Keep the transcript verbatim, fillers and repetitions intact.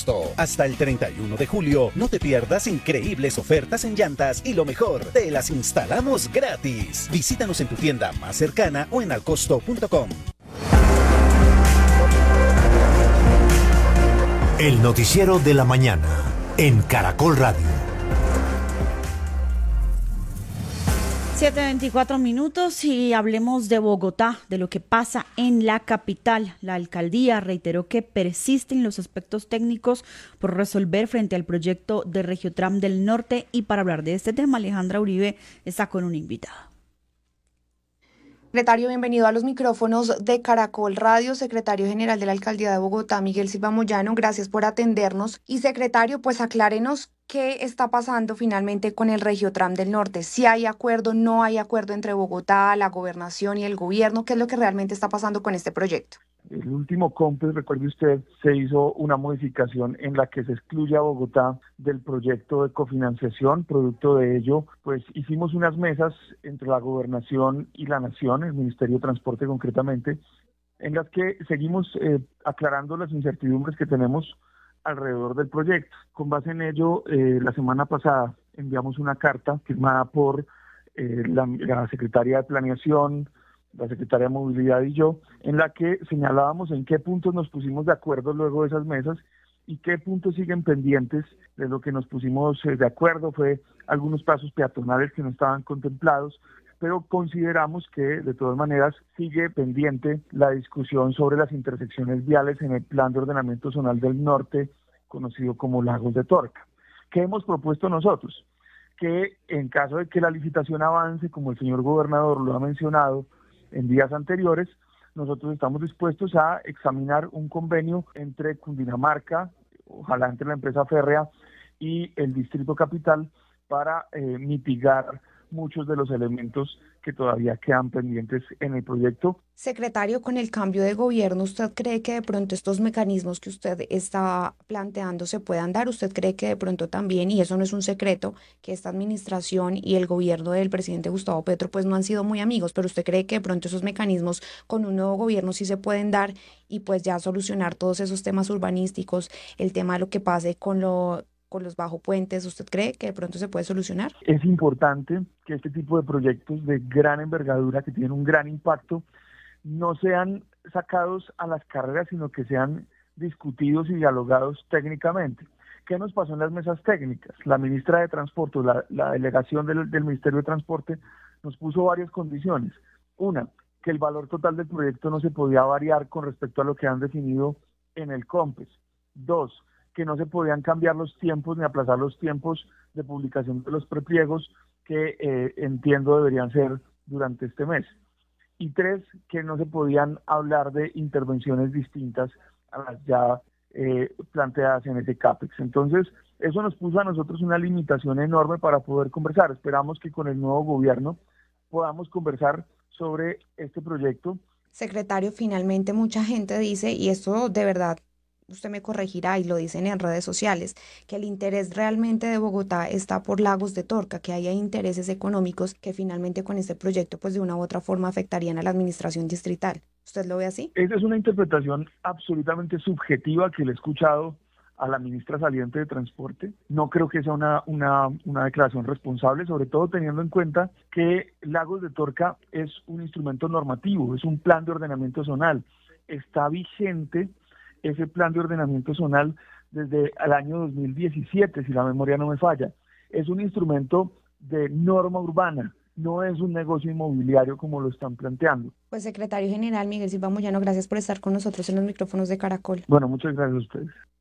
agosto. Hasta el treinta y uno de julio, no te pierdas increíbles ofertas en llantas y lo mejor, te las instalamos gratis. Visítanos en tu tienda más cercana o en alcosto punto com. El noticiero de la mañana en Caracol Radio. siete veinticuatro minutos y hablemos de Bogotá, de lo que pasa en la capital. La alcaldía reiteró que persisten los aspectos técnicos por resolver frente al proyecto de Regiotram del Norte, y para hablar de este tema, Alejandra Uribe está con un invitado. Secretario, bienvenido a los micrófonos de Caracol Radio. Secretario General de la Alcaldía de Bogotá, Miguel Silva Moyano, gracias por atendernos. Y secretario, pues aclárenos qué está pasando finalmente con el Regiotram del Norte. Si hay acuerdo, no hay acuerdo entre Bogotá, la gobernación y el gobierno, ¿qué es lo que realmente está pasando con este proyecto? El último COMPES, recuerde usted, se hizo una modificación en la que se excluye a Bogotá del proyecto de cofinanciación. Producto de ello, pues hicimos unas mesas entre la gobernación y la nación, el Ministerio de Transporte concretamente, en las que seguimos eh, aclarando las incertidumbres que tenemos alrededor del proyecto. Con base en ello, eh, la semana pasada enviamos una carta firmada por eh, la, la Secretaria de Planeación, la Secretaria de Movilidad y yo, en la que señalábamos en qué puntos nos pusimos de acuerdo luego de esas mesas y qué puntos siguen pendientes de lo que nos pusimos eh, de acuerdo. Fue algunos pasos peatonales que no estaban contemplados, pero consideramos que de todas maneras sigue pendiente la discusión sobre las intersecciones viales en el Plan de Ordenamiento Zonal del Norte, conocido como Lagos de Torca. ¿Qué hemos propuesto nosotros? Que en caso de que la licitación avance, como el señor gobernador lo ha mencionado en días anteriores, nosotros estamos dispuestos a examinar un convenio entre Cundinamarca, ojalá entre la empresa férrea y el Distrito Capital, para eh, mitigar muchos de los elementos que todavía quedan pendientes en el proyecto. Secretario, con el cambio de gobierno, ¿usted cree que de pronto estos mecanismos que usted está planteando se puedan dar? ¿Usted cree que de pronto también, y eso no es un secreto, que esta administración y el gobierno del presidente Gustavo Petro pues no han sido muy amigos, pero usted cree que de pronto esos mecanismos con un nuevo gobierno sí se pueden dar y pues ya solucionar todos esos temas urbanísticos, el tema de lo que pase con lo con los bajopuentes? ¿Usted cree que de pronto se puede solucionar? Es importante que este tipo de proyectos de gran envergadura, que tienen un gran impacto, no sean sacados a las carreras, sino que sean discutidos y dialogados técnicamente. ¿Qué nos pasó en las mesas técnicas? La ministra de Transporte, la, la delegación del, del Ministerio de Transporte, nos puso varias condiciones. Una, que el valor total del proyecto no se podía variar con respecto a lo que han definido en el COMPES. Dos, que no se podían cambiar los tiempos ni aplazar los tiempos de publicación de los prepliegos, que eh, entiendo deberían ser durante este mes. Y tres, que no se podían hablar de intervenciones distintas a las ya eh, planteadas en ese CAPEX. Entonces, eso nos puso a nosotros una limitación enorme para poder conversar. Esperamos que con el nuevo gobierno podamos conversar sobre este proyecto. Secretario, finalmente mucha gente dice, y esto de verdad usted me corregirá y lo dicen en redes sociales, que el interés realmente de Bogotá está por Lagos de Torca, que haya intereses económicos que finalmente con este proyecto pues de una u otra forma afectarían a la administración distrital. ¿Usted lo ve así? Esa es una interpretación absolutamente subjetiva que le he escuchado a la ministra saliente de Transporte. No creo que sea una, una, una declaración responsable, sobre todo teniendo en cuenta que Lagos de Torca es un instrumento normativo, es un plan de ordenamiento zonal. Está vigente ese plan de ordenamiento zonal desde el año dos mil diecisiete, si la memoria no me falla. Es un instrumento de norma urbana, no es un negocio inmobiliario como lo están planteando. Pues secretario general Miguel Silva Moyano, gracias por estar con nosotros en los micrófonos de Caracol. Bueno, muchas gracias a ustedes.